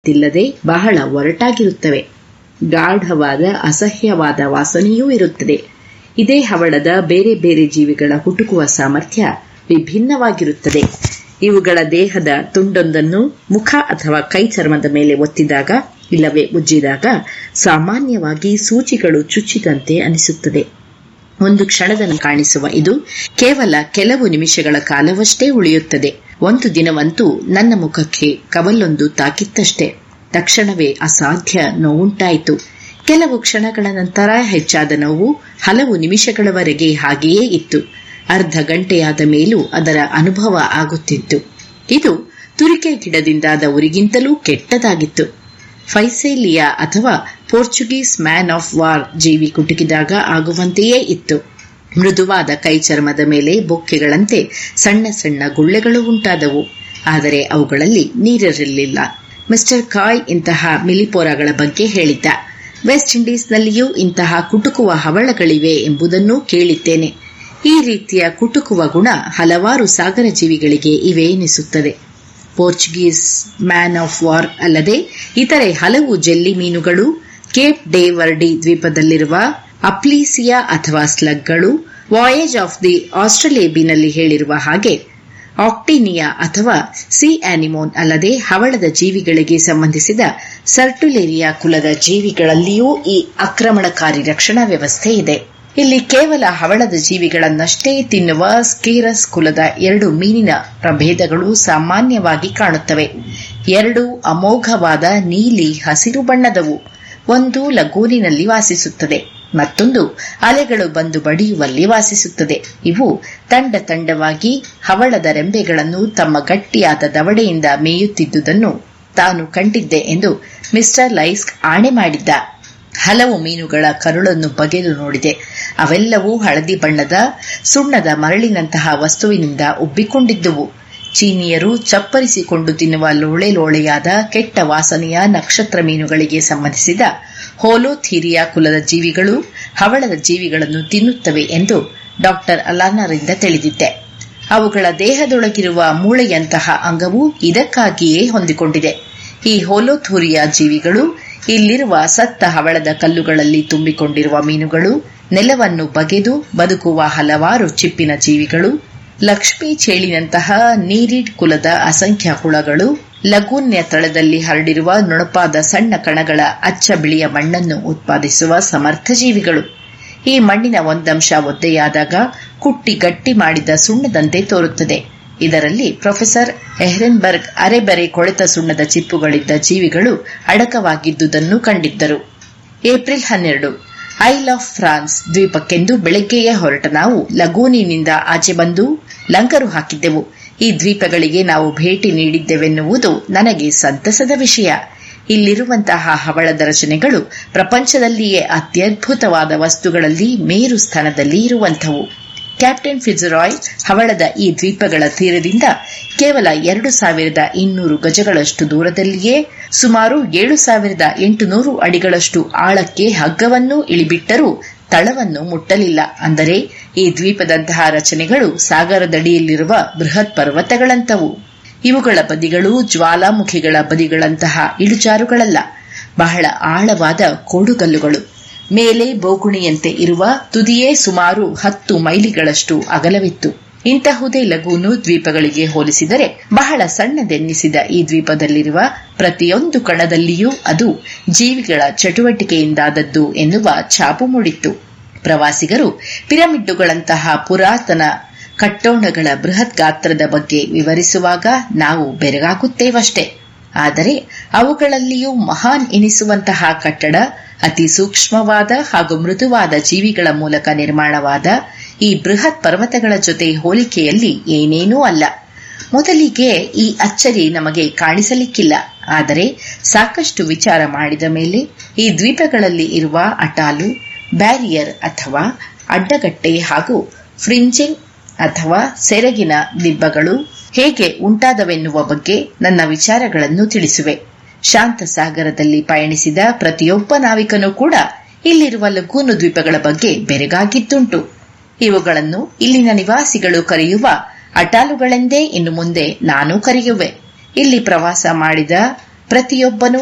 ತಿಲ್ಲದೆ ಬಹಳ ಒರಟಾಗಿರುತ್ತವೆ. ಗಾಢವಾದ ಅಸಹ್ಯವಾದ ವಾಸನೆಯೂ ಇರುತ್ತದೆ. ಇದೇ ಹವಳದ ಬೇರೆ ಬೇರೆ ಜೀವಿಗಳ ಹುಟುಕುವ ಸಾಮರ್ಥ್ಯ ವಿಭಿನ್ನವಾಗಿರುತ್ತದೆ. ಇವುಗಳ ದೇಹದ ತುಂಡೊಂದನ್ನು ಮುಖ ಅಥವಾ ಕೈ ಚರ್ಮದ ಮೇಲೆ ಒತ್ತಿದಾಗ ಇಲ್ಲವೇ ಉಜ್ಜಿದಾಗ ಸಾಮಾನ್ಯವಾಗಿ ಸೂಜಿಗಳು ಚುಚ್ಚಿದಂತೆ ಅನಿಸುತ್ತದೆ. ಒಂದು ಕ್ಷಣದಲ್ಲಿ ಕಾಣಿಸುವ ಇದು ಕೇವಲ ಕೆಲವು ನಿಮಿಷಗಳ ಕಾಲವಷ್ಟೇ ಉಳಿಯುತ್ತದೆ. ಒಂದು ದಿನವಂತೂ ನನ್ನ ಮುಖಕ್ಕೆ ಕವಲೊಂದು ತಾಕಿತ್ತಷ್ಟೇ. ತಕ್ಷಣವೇ ಅಸಾಧ್ಯ ನೋವುಂಟಾಯಿತು. ಕೆಲವು ಕ್ಷಣಗಳ ನಂತರ ಹೆಚ್ಚಾದ ನೋವು ಹಲವು ನಿಮಿಷಗಳವರೆಗೆ ಹಾಗೆಯೇ ಇತ್ತು. ಅರ್ಧ ಗಂಟೆಯಾದ ಮೇಲೂ ಅದರ ಅನುಭವ ಆಗುತ್ತಿತ್ತು. ಇದು ತುರಿಕೆ ಗಿಡದಿಂದಾದ ಉರಿಗಿಂತಲೂ ಕೆಟ್ಟದಾಗಿತ್ತು. ಫೈಸೇಲಿಯಾ ಅಥವಾ ಪೋರ್ಚುಗೀಸ್ ಮ್ಯಾನ್ ಆಫ್ ವಾರ್ ಜೀವಿ ಕುಟುಕಿದಾಗ ಆಗುವಂತೆಯೇ ಇತ್ತು. ಮೃದುವಾದ ಕೈ ಚರ್ಮದ ಮೇಲೆ ಬೊಕ್ಕೆಗಳಂತೆ ಸಣ್ಣ ಸಣ್ಣ ಗುಳ್ಳೆಗಳು ಉಂಟಾದವು. ಆದರೆ ಅವುಗಳಲ್ಲಿ ನೀರಿರಲಿಲ್ಲ. ಮಿಸ್ಟರ್ ಕಾಯ್ ಇಂತಹ ಮಿಲಿಪೋರಾಗಳ ಬಗ್ಗೆ ಹೇಳಿದ್ದ. ವೆಸ್ಟ್ ಇಂಡೀಸ್ನಲ್ಲಿಯೂ ಇಂತಹ ಕುಟುಕುವ ಹವಳಗಳಿವೆ ಎಂಬುದನ್ನೂ ಕೇಳಿದ್ದೇನೆ. ಈ ರೀತಿಯ ಕುಟುಕುವ ಗುಣ ಹಲವಾರು ಸಾಗರ ಜೀವಿಗಳಿಗೆ ಇವೆ ಎನಿಸುತ್ತದೆ. ಪೋರ್ಚುಗೀಸ್ ಮ್ಯಾನ್ ಆಫ್ ವಾರ್ ಅಲ್ಲದೆ ಇತರೆ ಹಲವು ಜೆಲ್ಲಿ ಮೀನುಗಳು, ಕೇಪ್ ಡೆ ವರ್ಡಿ ದ್ವೀಪದಲ್ಲಿರುವ ಅಪ್ಲೀಸಿಯಾ ಅಥವಾ ಸ್ಲಗ್ಗಳು, ವಾಯೇಜ್ ಆಫ್ ದಿ ಆಸ್ಟ್ರಲೇಬಿನಲ್ಲಿ ಹೇಳಿರುವ ಹಾಗೆ ಆಕ್ಟಿನಿಯಾ ಅಥವಾ ಸಿ ಆನಿಮೋನ್ ಅಲ್ಲದೆ ಹವಳದ ಜೀವಿಗಳಿಗೆ ಸಂಬಂಧಿಸಿದ ಸರ್ಟುಲೇರಿಯಾ ಕುಲದ ಜೀವಿಗಳಲ್ಲಿಯೂ ಈ ಆಕ್ರಮಣಕಾರಿ ರಕ್ಷಣಾ ವ್ಯವಸ್ಥೆ ಇದೆ. ಇಲ್ಲಿ ಕೇವಲ ಹವಳದ ಜೀವಿಗಳನ್ನಷ್ಟೇ ತಿನ್ನುವ ಸ್ಕೇರಸ್ ಕುಲದ 2 ಮೀನಿನ ಪ್ರಭೇದಗಳು ಸಾಮಾನ್ಯವಾಗಿ ಕಾಣುತ್ತವೆ. 2 ಅಮೋಘವಾದ ನೀಲಿ ಹಸಿರು ಬಣ್ಣದವು. ಒಂದು ಲಗೂನಿನಲ್ಲಿ ವಾಸಿಸುತ್ತದೆ, ಮತ್ತೊಂದು ಅಲೆಗಳು ಬಂದು ಬಡಿಯುವಲ್ಲಿ ವಾಸಿಸುತ್ತದೆ. ಇವು ತಂಡ ತಂಡವಾಗಿ ಹವಳದ ರೆಂಬೆಗಳನ್ನು ತಮ್ಮ ಗಟ್ಟಿಯಾದ ದವಡೆಯಿಂದ ಮೇಯುತ್ತಿದ್ದುದನ್ನು ತಾನು ಕಂಡಿದ್ದೆ ಎಂದು ಮಿಸ್ಟರ್ ಲೈಸ್ಕ್ ಆಣೆ ಮಾಡಿದ್ದ. ಹಲವು ಮೀನುಗಳ ಕರುಳನ್ನು ಬಗೆದು ನೋಡಿದೆ. ಅವೆಲ್ಲವೂ ಹಳದಿ ಬಣ್ಣದ ಸುಣ್ಣದ ಮರಳಿನಂತಹ ವಸ್ತುವಿನಿಂದ ಉಬ್ಬಿಕೊಂಡಿದ್ದುವು. ಚೀನಿಯರು ಚಪ್ಪರಿಸಿಕೊಂಡು ತಿನ್ನುವ ಲೋಳೆ ಲೋಳೆಯಾದ ಕೆಟ್ಟ ವಾಸನೆಯ ನಕ್ಷತ್ರ ಮೀನುಗಳಿಗೆ ಸಂಬಂಧಿಸಿದ ಹೋಲೋಥೀರಿಯಾ ಕುಲದ ಜೀವಿಗಳು ಹವಳದ ಜೀವಿಗಳನ್ನು ತಿನ್ನುತ್ತವೆ ಎಂದು ಡಾಕ್ಟರ್ ಅಲಾನರಿಂದ ತಿಳಿದಿದ್ದೆ. ಅವುಗಳ ದೇಹದೊಳಗಿರುವ ಮೂಳೆಯಂತಹ ಅಂಗವೂ ಇದಕ್ಕಾಗಿಯೇ ಹೊಂದಿಕೊಂಡಿದೆ. ಈ ಹೋಲೋಥೂರಿಯಾ ಜೀವಿಗಳು ಇಲ್ಲಿರುವ ಸತ್ತ ಹವಳದ ಕಲ್ಲುಗಳಲ್ಲಿ ತುಂಬಿಕೊಂಡಿರುವ ಮೀನುಗಳು, ನೆಲವನ್ನು ಬಗೆದು ಬದುಕುವ ಹಲವಾರು ಚಿಪ್ಪಿನ ಜೀವಿಗಳು, ಲಕ್ಷ್ಮೀ ಚೇಳಿನಂತಹ ನೀರಿಡ್ ಕುಲದ ಅಸಂಖ್ಯ ಹುಳಗಳು, ಲಗೂನ್ಯ ತಳದಲ್ಲಿ ಹರಡಿರುವ ನುಣುಪಾದ ಸಣ್ಣ ಕಣಗಳ ಅಚ್ಚ ಬಿಳಿಯ ಮಣ್ಣನ್ನು ಉತ್ಪಾದಿಸುವ ಸಮರ್ಥ ಜೀವಿಗಳು. ಈ ಮಣ್ಣಿನ ಒಂದಂಶ ಒದ್ದೆಯಾದಾಗ ಕುಟ್ಟಿ ಗಟ್ಟಿ ಮಾಡಿದ ಸುಣ್ಣದಂತೆ ತೋರುತ್ತದೆ. ಇದರಲ್ಲಿ ಪ್ರೊಫೆಸರ್ ಎಹ್ರೆನ್ಬರ್ಗ್ ಅರೆಬರೆ ಕೊಳೆತ ಸುಣ್ಣದ ಚಿಪ್ಪುಗಳಿದ್ದ ಜೀವಿಗಳು ಅಡಕವಾಗಿದ್ದುದನ್ನು ಕಂಡಿದ್ದರು. ಏಪ್ರಿಲ್ 12 ಐಲ್ ಆಫ್ ಫ್ರಾನ್ಸ್ ದ್ವೀಪಕ್ಕೆಂದು ಬೆಳಗ್ಗೆಯೇ ಹೊರಟ ನಾವು ಲಗೂನಿನಿಂದ ಆಚೆ ಬಂದು ಲಂಗರು ಹಾಕಿದ್ದೆವು. ಈ ದ್ವೀಪಗಳಿಗೆ ನಾವು ಭೇಟಿ ನೀಡಿದ್ದೆವೆನ್ನುವುದು ನನಗೆ ಸಂತಸದ ವಿಷಯ. ಇಲ್ಲಿರುವಂತಹ ಹವಳದ ರಚನೆಗಳು ಪ್ರಪಂಚದಲ್ಲಿಯೇ ಅತ್ಯದ್ಭುತವಾದ ವಸ್ತುಗಳಲ್ಲಿ ಮೇರು ಸ್ಥಾನದಲ್ಲಿ ಇರುವಂಥವು. ಕ್ಯಾಪ್ಟನ್ ಫಿಟ್ಜರಾಯ್ ಹವಳದ ಈ ದ್ವೀಪಗಳ ತೀರದಿಂದ ಕೇವಲ 2200 ಗಜಗಳಷ್ಟು ದೂರದಲ್ಲಿಯೇ ಸುಮಾರು 7800 ಅಡಿಗಳಷ್ಟು ಆಳಕ್ಕೆ ಹಗ್ಗವನ್ನು ಇಳಿಬಿಟ್ಟರೂ ತಳವನ್ನು ಮುಟ್ಟಲಿಲ್ಲ. ಅಂದರೆ ಈ ದ್ವೀಪದಂತಹ ರಚನೆಗಳು ಸಾಗರದಡಿಯಲ್ಲಿರುವ ಬೃಹತ್ ಪರ್ವತಗಳಂತವು. ಇವುಗಳ ಬದಿಗಳು ಜ್ವಾಲಾಮುಖಿಗಳ ಬದಿಗಳಂತಹ ಇಳುಜಾರುಗಳಲ್ಲ, ಬಹಳ ಆಳವಾದ ಕೋಡುಗಲ್ಲುಗಳು. ಮೇಲೆ ಬೋಗುಣಿಯಂತೆ ಇರುವ ತುದಿಯೇ ಸುಮಾರು 10 ಮೈಲಿಗಳಷ್ಟು ಅಗಲವಿತ್ತು. ಇಂತಹುದೇ ಲಗೂನು ದ್ವೀಪಗಳಿಗೆ ಹೋಲಿಸಿದರೆ ಬಹಳ ಸಣ್ಣದೆನ್ನಿಸಿದ ಈ ದ್ವೀಪದಲ್ಲಿರುವ ಪ್ರತಿಯೊಂದು ಕಣದಲ್ಲಿಯೂ ಅದು ಜೀವಿಗಳ ಚಟುವಟಿಕೆಯಿಂದಾದದ್ದು ಎನ್ನುವ ಛಾಪು ಮೂಡಿತ್ತು. ಪ್ರವಾಸಿಗರು ಪಿರಮಿಡ್ಡುಗಳಂತಹ ಪುರಾತನ ಕಟ್ಟೋಣಗಳ ಬೃಹತ್ ಗಾತ್ರದ ಬಗ್ಗೆ ವಿವರಿಸುವಾಗ ನಾವು ಬೆರಗಾಗುತ್ತೇವಷ್ಟೇ. ಆದರೆ ಅವುಗಳಲ್ಲಿಯೂ ಮಹಾನ್ ಎನಿಸುವಂತಹ ಕಟ್ಟಡ ಅತಿ ಸೂಕ್ಷ್ಮವಾದ ಹಾಗೂ ಮೃದುವಾದ ಜೀವಿಗಳ ಮೂಲಕ ನಿರ್ಮಾಣವಾದ ಈ ಬೃಹತ್ ಪರ್ವತಗಳ ಜೊತೆ ಹೋಲಿಕೆಯಲ್ಲಿ ಏನೇನೂ ಅಲ್ಲ. ಮೊದಲಿಗೆ ಈ ಅಚ್ಚರಿ ನಮಗೆ ಕಾಣಿಸಲಿಕ್ಕಿಲ್ಲ. ಆದರೆ ಸಾಕಷ್ಟು ವಿಚಾರ ಮಾಡಿದ ಮೇಲೆ ಈ ದ್ವೀಪಗಳಲ್ಲಿ ಇರುವ ಅಟಾಲು, ಬ್ಯಾರಿಯರ್ ಅಥವಾ ಅಡ್ಡಗಟ್ಟೆ ಹಾಗೂ ಫ್ರಿಂಜಿಂಗ್ ಅಥವಾ ಸೆರಗಿನ ದಿಬ್ಬಗಳು ಹೇಗೆ ಉಂಟಾದವೆನ್ನುವ ಬಗ್ಗೆ ನನ್ನ ವಿಚಾರಗಳನ್ನು ತಿಳಿಸುವೆ. ಶಾಂತ ಸಾಗರದಲ್ಲಿ ಪಯಣಿಸಿದ ಪ್ರತಿಯೊಬ್ಬ ನಾವಿಕನೂ ಕೂಡ ಇಲ್ಲಿರುವ ಲಗೂನು ದ್ವೀಪಗಳ ಬಗ್ಗೆ ಬೆರಗಾಗಿದ್ದುಂಟು. ಇವುಗಳನ್ನು ಇಲ್ಲಿನ ನಿವಾಸಿಗಳು ಕರೆಯುವ ಅಟಾಲುಗಳೆಂದೇ ಇನ್ನು ಮುಂದೆ ನಾನೂ ಕರೆಯುವೆ. ಇಲ್ಲಿ ಪ್ರವಾಸ ಮಾಡಿದ ಪ್ರತಿಯೊಬ್ಬನೂ